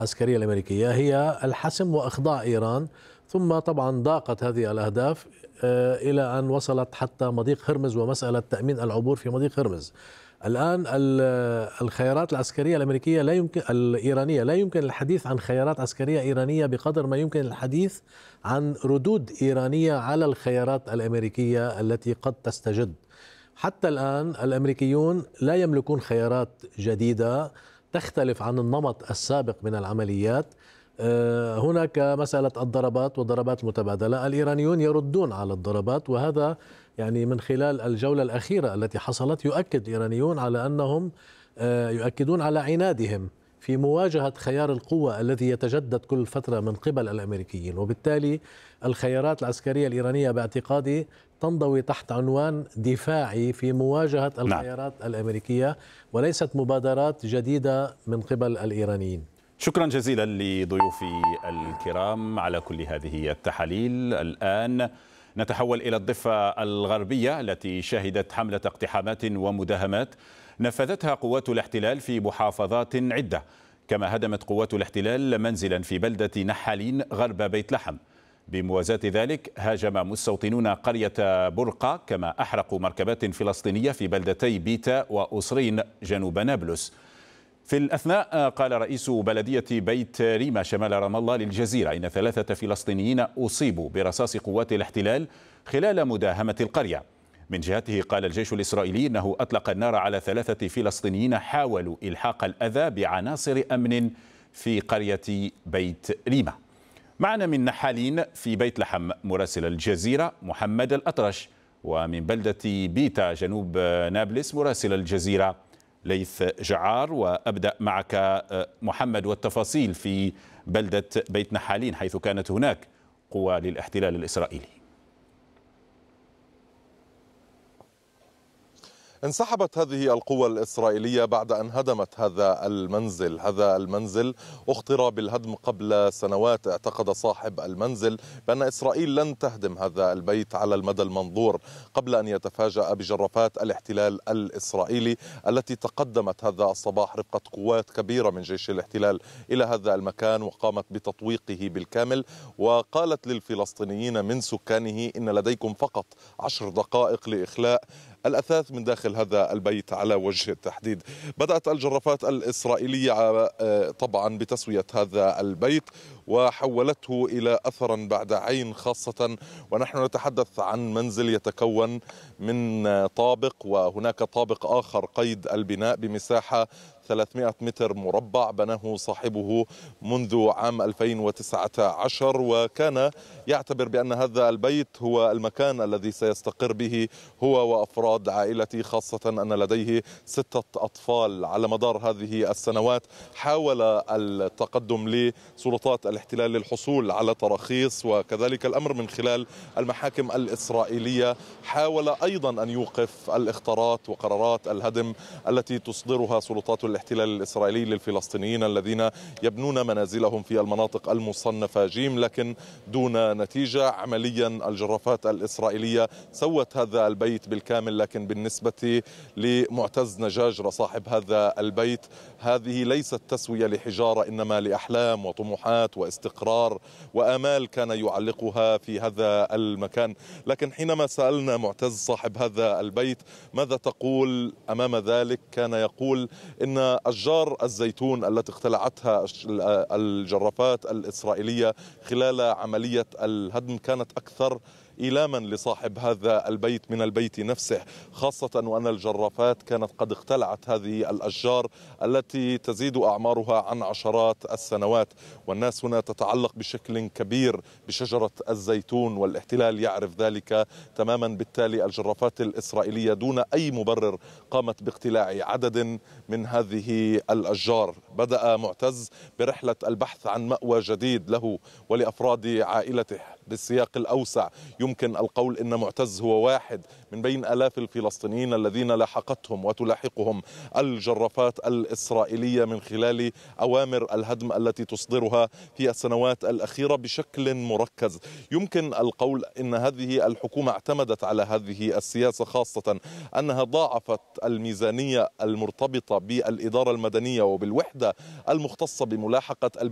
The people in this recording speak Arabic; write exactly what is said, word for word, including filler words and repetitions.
العسكرية الأمريكية هي الحسم وإخضاع إيران، ثم طبعا ضاقت هذه الأهداف آه، إلى أن وصلت حتى مضيق هرمز ومسألة تأمين العبور في مضيق هرمز. الآن ال- الخيارات العسكرية الأمريكية لا يمكن الإيرانية لا يمكن الحديث عن خيارات عسكرية إيرانية بقدر ما يمكن الحديث عن ردود إيرانية على الخيارات الأمريكية التي قد تستجد. حتى الآن الأمريكيون لا يملكون خيارات جديدة تختلف عن النمط السابق من العمليات. آه، هناك مسألة الضربات والضربات المتبادلة، الإيرانيون يردون على الضربات، وهذا يعني من خلال الجولة الأخيرة التي حصلت يؤكد الإيرانيون على أنهم آه، يؤكدون على عنادهم في مواجهة خيار القوة الذي يتجدد كل فترة من قبل الأمريكيين. وبالتالي الخيارات العسكرية الإيرانية باعتقادي تنضوي تحت عنوان دفاعي في مواجهة نعم. الخيارات الأمريكية، وليست مبادرات جديدة من قبل الإيرانيين. شكرا جزيلا لضيوفي الكرام على كل هذه التحاليل. الآن نتحول إلى الضفة الغربية التي شهدت حملة اقتحامات ومداهمات نفذتها قوات الاحتلال في محافظات عدة، كما هدمت قوات الاحتلال منزلا في بلدة نحالين غرب بيت لحم. بموازاة ذلك هاجم مستوطنون قرية برقة، كما أحرقوا مركبات فلسطينية في بلدتي بيتا وأسرين جنوب نابلس. في الأثناء قال رئيس بلدية بيت ريما شمال رام الله للجزيرة إن ثلاثة فلسطينيين أصيبوا برصاص قوات الاحتلال خلال مداهمة القرية. من جهته قال الجيش الإسرائيلي إنه أطلق النار على ثلاثة فلسطينيين حاولوا إلحاق الأذى بعناصر أمن في قرية بيت ريما. معنا من نحالين في بيت لحم مراسل الجزيرة محمد الأطرش، ومن بلدة بيتا جنوب نابلس مراسل الجزيرة ليث جعار. وأبدأ معك محمد والتفاصيل في بلدة بيت نحالين حيث كانت هناك قوى للاحتلال الإسرائيلي. انسحبت هذه القوى الإسرائيلية بعد أن هدمت هذا المنزل. هذا المنزل اختر بالهدم قبل سنوات. اعتقد صاحب المنزل بأن إسرائيل لن تهدم هذا البيت على المدى المنظور قبل أن يتفاجأ بجرافات الاحتلال الإسرائيلي التي تقدمت هذا الصباح رفقة قوات كبيرة من جيش الاحتلال إلى هذا المكان وقامت بتطويقه بالكامل، وقالت للفلسطينيين من سكانه إن لديكم فقط عشر دقائق لإخلاء الأثاث من داخل هذا البيت على وجه التحديد. بدأت الجرافات الإسرائيلية طبعا بتسوية هذا البيت وحولته إلى أثرا بعد عين، خاصة ونحن نتحدث عن منزل يتكون من طابق وهناك طابق آخر قيد البناء بمساحة ثلاثمئة متر مربع بناه صاحبه منذ عام ألفين وتسعة عشر، وكان يعتبر بأن هذا البيت هو المكان الذي سيستقر به هو وأفراد عائلته، خاصة أن لديه ستة أطفال. على مدار هذه السنوات حاول التقدم لسلطات الاحتلال للحصول على تراخيص، وكذلك الأمر من خلال المحاكم الإسرائيلية حاول أيضا أن يوقف الإخطارات وقرارات الهدم التي تصدرها سلطات الاحتلال الإسرائيلي للفلسطينيين الذين يبنون منازلهم في المناطق المصنفة جيم، لكن دون نتيجة. عمليا الجرافات الإسرائيلية سوت هذا البيت بالكامل، لكن بالنسبة لمعتز نجاجرة صاحب هذا البيت هذه ليست تسوية لحجارة، إنما لأحلام وطموحات واستقرار وآمال كان يعلقها في هذا المكان. لكن حينما سألنا معتز صاحب هذا البيت ماذا تقول أمام ذلك، كان يقول إن أشجار الزيتون التي اقتلعتها الجرافات الإسرائيلية خلال عملية الهدم كانت أكثر إيلاما لصاحب هذا البيت من البيت نفسه، خاصة وأن الجرافات كانت قد اقتلعت هذه الأشجار التي تزيد أعمارها عن عشرات السنوات، والناس هنا تتعلق بشكل كبير بشجرة الزيتون والاحتلال يعرف ذلك تماما. بالتالي الجرافات الإسرائيلية دون أي مبرر قامت باقتلاع عدد من هذه الأشجار. بدأ معتز برحلة البحث عن مأوى جديد له ولأفراد عائلته. بالسياق الأوسع يمكن القول إن معتز هو واحد من بين آلاف الفلسطينيين الذين لاحقتهم وتلاحقهم الجرافات الإسرائيلية من خلال أوامر الهدم التي تصدرها في السنوات الأخيرة بشكل مركز. يمكن القول إن هذه الحكومة اعتمدت على هذه السياسة، خاصة أنها ضاعفت الميزانية المرتبطة بالإدارة المدنية وبالوحدة المختصة بملاحقة